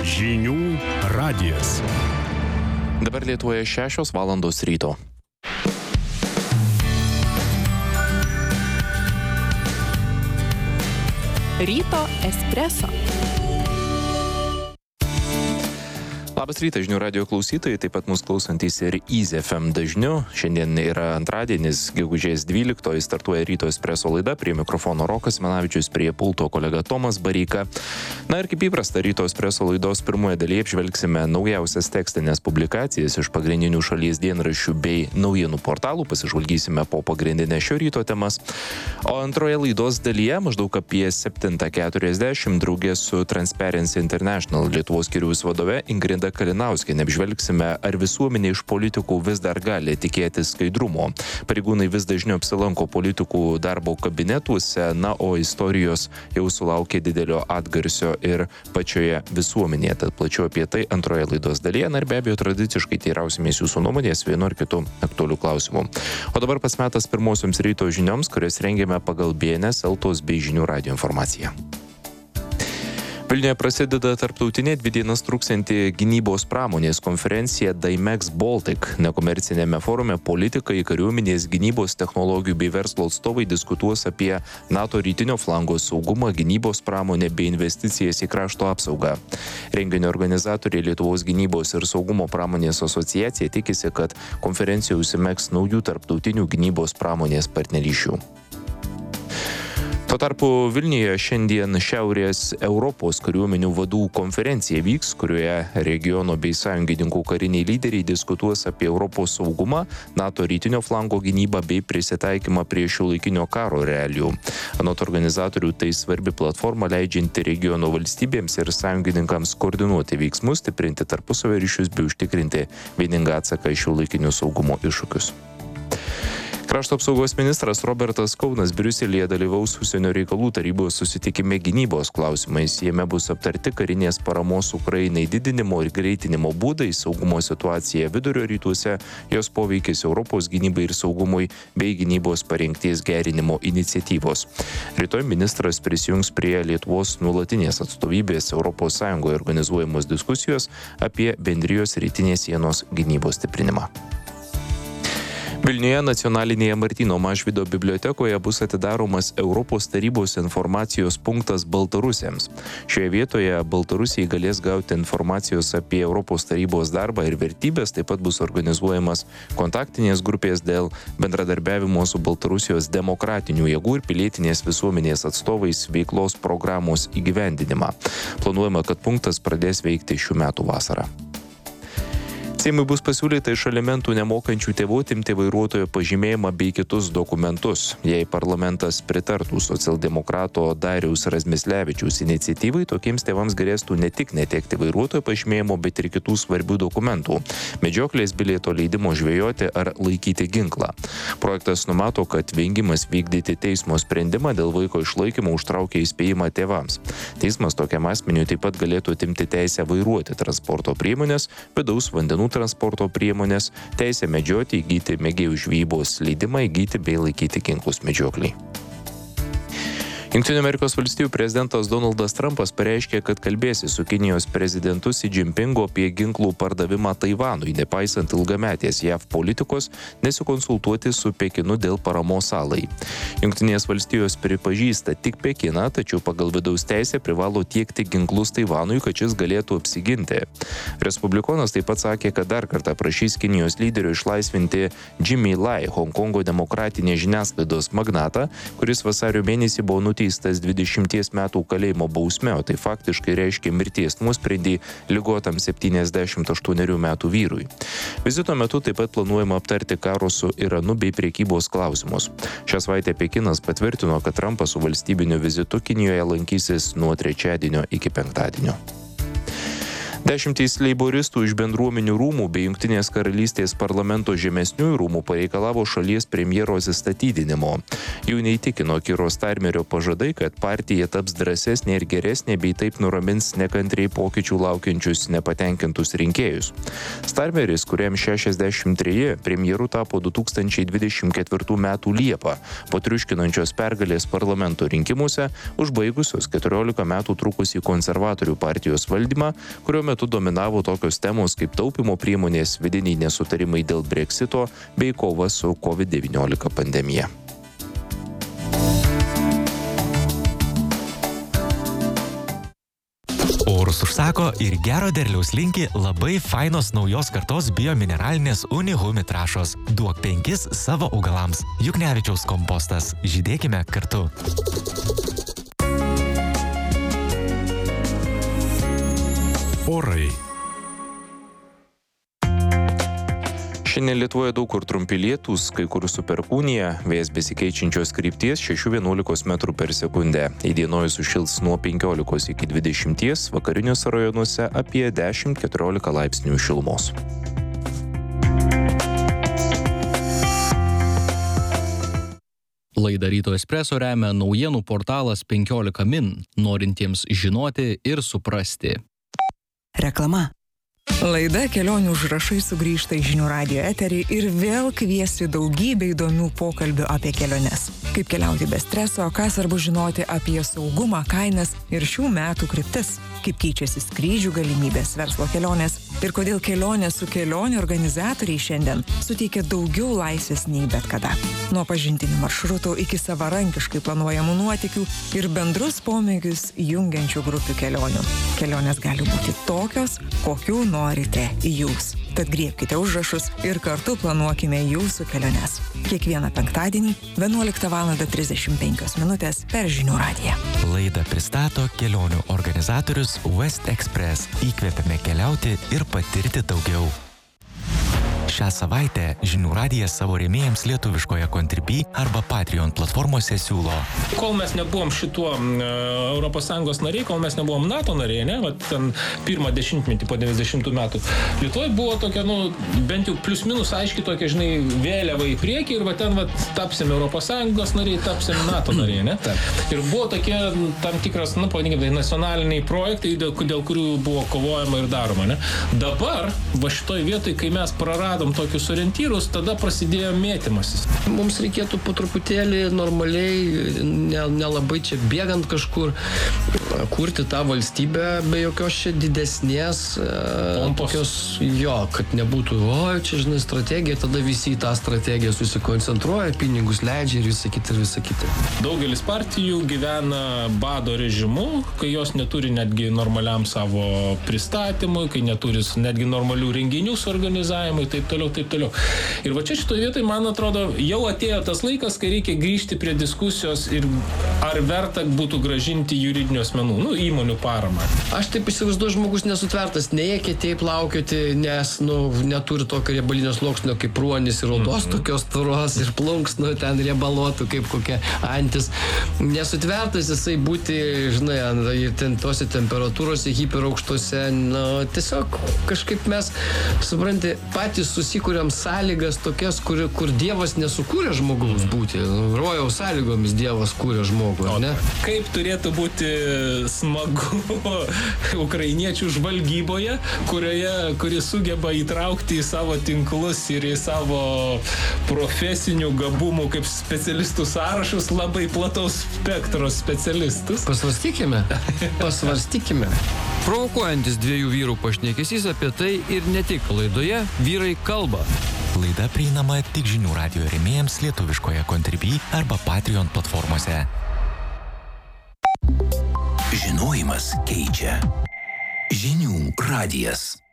Žinių radijas. Dabar Lietuvoje 6 valandos ryto. Ryto espreso. Labas rytas, Žinių radijo klausytojai, taip pat mus klausantys ir Easy FM dažniu. Šiandien yra antradienis, gegužės 12, startuoja Ryto espreso laida, prie mikrofono Rokas Manavičius, prie pulto kolega Tomas Bareika. Na ir kaip įprasta, Ryto espreso laidos pirmoje dalyje apžvelgsime naujausias tekstinės publikacijas iš pagrindinių šalies dienraščių bei naujienų portalų, pasižvalgysime po pagrindinę šio ryto temas. O antroje laidos dalyje, maždaug apie 7:40, draugė su Transparency International Lietuvos skyriaus vadove Ingrida Kalinauskienė apžvelgsime, ar visuomenė iš politikų vis dar gali tikėtis skaidrumo. Pareigūnai vis dažniau apsilanko politikų darbo kabinetuose, na, o istorijos jau sulaukė didelio atgarsio ir pačioje visuomenėje. Tad plačiau apie tai antroje laidos dalyje, na ir be abejo tradiciškai teirausimės jūsų nuomonės vienu ar kitu aktualiu klausimu. O dabar pats metas pirmosioms ryto žinioms, kurias rengiame pagal BNS, Eltos bei Žinių radijo informaciją. Vilniuje prasideda tarptautinė 2 dienas truksianti gynybos pramonės konferencija Dymex Baltic. Nekomercinėme forume politikai, kariuomenės, gynybos technologijų bei verslo atstovai diskutuos apie NATO rytinio flango saugumą, gynybos pramonę bei investicijas į krašto apsaugą. Renginio organizatoriai Lietuvos gynybos ir saugumo pramonės asociacija tikisi, kad konferencijoje užsimegs naujų tarptautinių gynybos pramonės partnerysčių. Tuo tarpu Vilniuje šiandien Šiaurės Europos kariuomenių vadų konferencija vyks, kurioje regiono bei sąjungininkų kariniai lyderiai diskutuos apie Europos saugumą, NATO rytinio flango gynybą bei prisitaikymą prie šiuolaikinio karo realijų. Anot organizatorių, tai svarbi platforma leidžianti regiono valstybėms ir sąjungininkams koordinuoti veiksmus, stiprinti tarpusavio ryšius bei užtikrinti vieningą atsaką į šiuolaikinių saugumo iššūkius. Krašto apsaugos ministras Robertas Kaunas Briuselyje dalyvaus Užsienio reikalų tarybos susitikime gynybos klausimais. Jame bus aptarti karinės paramos Ukrainai didinimo ir greitinimo būdai, saugumo situacija Vidurio rytuose, jos poveikis Europos gynybai ir saugumui bei gynybos parengties gerinimo iniciatyvos. Rytoj ministras prisijungs prie Lietuvos nuolatinės atstovybės ES organizuojamos diskusijos apie bendrijos rytinės sienos gynybos stiprinimą. Vilniuje nacionalinėje Martyno Mažvydo bibliotekoje bus atidaromas Europos tarybos informacijos punktas baltarusiams. Šioje vietoje baltarusiai galės gauti informacijos apie Europos tarybos darbą ir vertybės, taip pat bus organizuojamas kontaktinės grupės dėl bendradarbiavimo su Baltarusijos demokratinių jėgų ir pilietinės visuomenės atstovais veiklos programos įgyvendinimą. Planuojama, kad punktas pradės veikti šių metų vasarą. Seimui bus pasiūlyta iš alimentų nemokančių tėvų atimti vairuotojo pažymėjimą bei kitus dokumentus. Jei parlamentas pritartų socialdemokrato Dariaus Razmislevičiaus iniciatyvai, tokiems tėvams grėstų ne tik netekti vairuotojo pažymėjimo, bet ir kitų svarbių dokumentų – medžioklės bilieto, leidimo žvejoti ar laikyti ginklą. Projektas numato, kad vengimas vykdyti teismo sprendimą dėl vaiko išlaikymo užtraukia įspėjimą tėvams. Teismas tokiam asmeniui taip pat galėtų atimti teisę vairuoti transporto priemonės, vidaus vandenų transporto priemonės, teisę medžioti, įgyti mėgėjų žvejybos leidimą, įgyti bei laikyti ginklus medžiokliai. Jungtinių Amerikos valstijų prezidentas Donaldas Trumpas pareiškė, kad kalbėsi su Kinijos prezidentu Xi Jinpingu apie ginklų pardavimą Taivanui, nepaisant ilgametės JAV politikos nesikonsultuoti su Pekinu dėl paramos salai. Jungtinės valstijos pripažįsta tik Pekiną, tačiau pagal vidaus teisę privalo tiekti ginklus Taivanui, kad šis galėtų apsiginti. Respublikonas taip pat sakė, kad dar kartą prašys Kinijos lyderio išlaisvinti Jimmy Lai, Honkongo demokratinės žiniasklaidos magnatą, kuris vasario mėnesį buvo nuteistas 20 metų kalėjimo bausme, o tai faktiškai reiškia mirties nuosprendį ligotam 78 metų vyrui. Vizito metu taip pat planuojama aptarti karo su Iranu bei prekybos klausimus. Šią savaitę Pekinas patvirtino, kad Trumpas su valstybiniu vizitu Kinijoje lankysis nuo trečiadienio iki penktadienio. Dešimtys leiboristų iš bendruomenių rūmų bei Jungtinės karalystės parlamento žemesniųjų rūmų pareikalavo šalies premjero atsistatydinimo. Jų neįtikino Kiro Starmerio pažadai, kad partija taps drąsesnė ir geresnė bei taip nuramins nekantriai pokyčių laukiančius nepatenkintus rinkėjus. Starmeris, kuriam 63, premjeru tapo 2024 m. Liepą po triuškinančios pergalės parlamento rinkimuose, užbaigusios 14 metų trukusį konservatorių partijos valdymą, kurio metu dominavo tokios temos kaip taupymo priemonės, vidiniai nesutarimai dėl Brexito bei kova su COVID-19 pandemija. Orus užsako ir gero derliaus linki labai fainos naujos kartos biomineralinės Unihumi trąšos. Duok 5 savo augalams. Juknevičiaus kompostas. Žydėkime kartu. Orai. Šiandien Lietuvoje daug kur trumpi lietūs, kai kur su perkūnija, vėjas besikeičiančios krypties 6–11 metrų per sekundę. Įdienojus sušils nuo 15 iki 20, vakariniuose rajonuose apie 10–14 laipsnių šilumos. Laidą Ryto Espreso remia naujienų portalas 15 min, norintiems žinoti ir suprasti. Reklama. Laida Kelionių užrašai sugrįžta į Žinių radijo eterį ir vėl kviesi daugybę įdomių pokalbių apie keliones. Kaip keliauti be streso, ką svarbu žinoti apie saugumą, kainas ir šių metų kryptis. Kaip keičiasi skrydžių galimybės, verslo kelionės ir kodėl kelionė su kelionių organizatoriai šiandien suteikia daugiau laisvės nei bet kada. Nuo pažintinių maršrutų iki savarankiškai planuojamų nuotykių ir bendrus pomėgius jungiančių grupių kelionių. Kelionės gali būti tokios, kokių norite jūs. Tad griebkite užrašus ir kartu planuokime jūsų keliones. Kiekvieną penktadienį 11:35 per Žinių radiją. Laidą pristato kelionių organizatorius West Express. Įkvepiame keliauti ir patirti daugiau. Šią savaitę Žinių radijas savo rėmėjams lietuviškoje Contribui arba Patreon platformose siūlo. Kol mes nebuvom šituo ES nariai, kol mes nebuvom NATO nariai, ne, vat ten pirmą dešimtmetį po 90 metų, Lietuvoje buvo tokia, bent jau plius minus aiški tokia, vėliava į priekį ir va ten tapsim ES nariai, tapsim NATO nariai, ne? Ir buvo tokie tam tikras, pavadinkime, nacionaliniai projektai, dėl kurių buvo kovojama ir daroma, ne? Dabar, va šitoj vietoj, kai mes praradom tokius orientyrus, tada prasidėjo mėtymasis. Mums reikėtų po truputėlį normaliai, nelabai čia bėgant kažkur, kurti tą valstybę be jokios čia didesnės tokios, kad nebūtų, čia strategija, tada visi į tą strategiją susikoncentruoja, pinigus leidžia ir visa kita. Daugelis partijų gyvena bado režimu, kai jos neturi netgi normaliam savo pristatymui, kai neturi netgi normalių renginių suorganizavimui, taip toliau. Ir va čia šitoje vietoje, man atrodo, jau atėjo tas laikas, kai reikia grįžti prie diskusijos ir ar verta būtų gražinti juridinių asmenų, įmonių paramą. Aš taip įsivaizduoju, žmogus nesutvertas, neėkėtė plaukioti, nes, neturi tokio riebalinio sluoksnio kaip ruonis ir odos tokios tvoros ir plunksnų ten riebalotų kaip kokia antis. Nesutvertas jisai būti, ten tose temperatūrose, hiperaukštose, tiesiog kažkaip mes, supranti, patys susikūrėm sąlygas tokias, kur Dievas nesukūrė žmogaus būti. Rojaus sąlygomis Dievas kūrė žmogų, ar ne? Kaip turėtų būti smagu ukrainiečių žvalgyboje, kuri sugeba įtraukti į savo tinklus ir į savo profesinių gabumų kaip specialistų sąrašus labai plataus spektro specialistus. Pasvarstykime. Provokuojantis dviejų vyrų pašnekesys apie tai ir ne tik laidoje Vyrai kalba. Laida prieinama tik Žinių radijo rėmėjams lietuviškoje Contribui arba Patreon platformose. Žinojimas keičia. Žinių radijas.